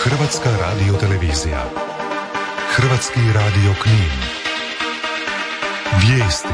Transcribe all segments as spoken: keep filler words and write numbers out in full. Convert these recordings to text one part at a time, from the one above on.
Hrvatska radiotelevizija. Hrvatski radio Knin. Vijesti.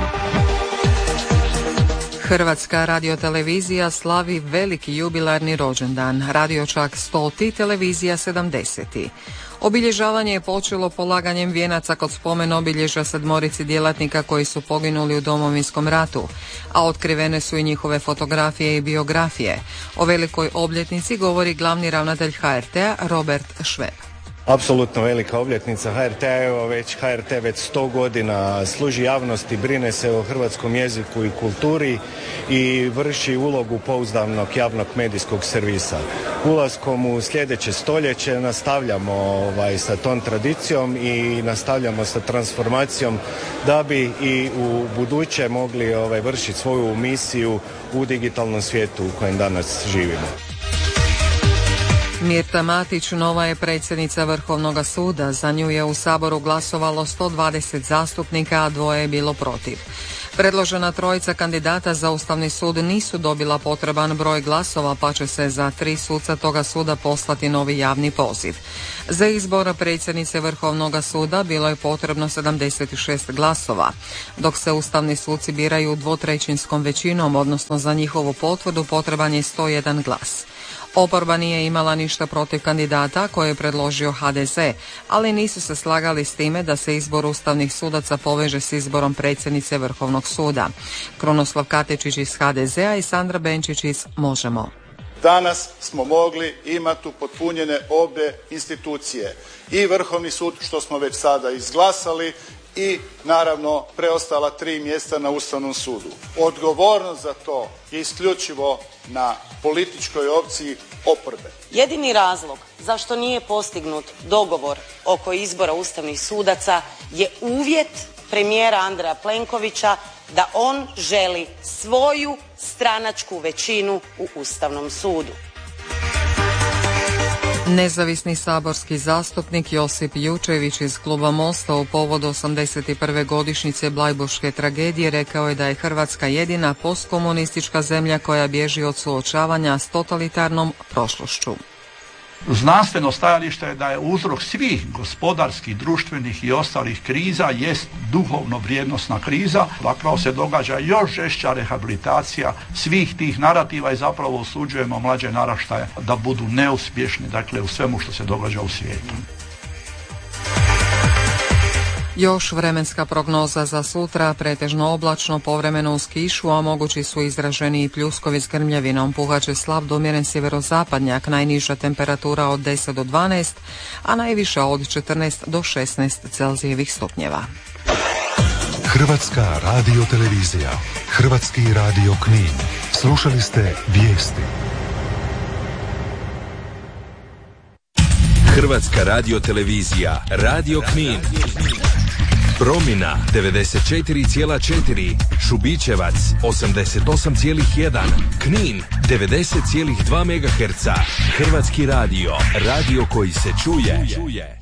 Hrvatska radiotelevizija slavi veliki jubilarni rođendan, radio čak stoti, televizija sedamdeseti. Obilježavanje je počelo polaganjem vijenaca kod spomen obilježja sedmorici djelatnika koji su poginuli u Domovinskom ratu, a otkrivene su i njihove fotografije i biografije. O velikoj obljetnici govori glavni ravnatelj H R T-a Robert Šveb. Apsolutno velika obljetnica H R T-a, evo već H R T već sto godina služi javnosti, brine se o hrvatskom jeziku i kulturi i vrši ulogu pouzdanog javnog medijskog servisa. Ulaskom u sljedeće stoljeće nastavljamo ovaj, sa tom tradicijom i nastavljamo sa transformacijom da bi i u buduće mogli ovaj, vršiti svoju misiju u digitalnom svijetu u kojem danas živimo. Mirta Matić nova je predsjednica Vrhovnog suda. Za nju je u Saboru glasovalo sto dvadeset zastupnika, a dvoje je bilo protiv. Predložena trojica kandidata za Ustavni sud nisu dobila potreban broj glasova, pa će se za tri suca toga suda poslati novi javni poziv. Za izbor predsjednice Vrhovnog suda bilo je potrebno sedamdeset šest glasova, dok se ustavni suci biraju dvotrećinskom većinom, odnosno za njihovu potvrdu potreban je sto jedan glas. Oporba nije imala ništa protiv kandidata koje je predložio H D Z, ali nisu se slagali s time da se izbor ustavnih sudaca poveže s izborom predsjednice Vrhovnog suda. Krunoslav Katečić iz H D Z-a i Sandra Benčić iz Možemo. Danas smo mogli imati upotpunjene obje institucije. I Vrhovni sud, što smo već sada izglasali, i naravno preostala tri mjesta na Ustavnom sudu. Odgovornost za to je isključivo na političkoj opciji oporbe. Jedini razlog zašto nije postignut dogovor oko izbora ustavnih sudaca je uvjet premijera Andreja Plenkovića da on želi svoju stranačku većinu u Ustavnom sudu. Nezavisni saborski zastupnik Josip Jučević iz kluba Mosta u povodu osamdeset prve godišnjice Blajburške tragedije rekao je da je Hrvatska jedina postkomunistička zemlja koja bježi od suočavanja s totalitarnom prošlošću. Znanstveno stajalište je da je uzrok svih gospodarskih, društvenih i ostalih kriza jest duhovno vrijednosna kriza. Zapravo se događa još žešća rehabilitacija svih tih narativa i zapravo osuđujemo mlađe naraštaje da budu neuspješni, dakle, u svemu što se događa u svijetu. Još vremenska prognoza za sutra, pretežno oblačno, povremeno uz kišu, a mogući su izraženi i pljuskovi s grmljavinom. Puhaće slab do umjeren sjeverozapadnjak, najniža temperatura od deset do dvanaest, a najviša od četrnaest do šesnaest Celzijevih stupnjeva. Hrvatska radiotelevizija, Hrvatski radio Knin. Slušali ste vijesti. Hrvatska radiotelevizija, Radio Knin. Promina devedeset četiri zarez četiri, Šubićevac osamdeset osam zarez jedan, Knin devedeset zarez dva megaherca. Hrvatski radio, radio koji se čuje.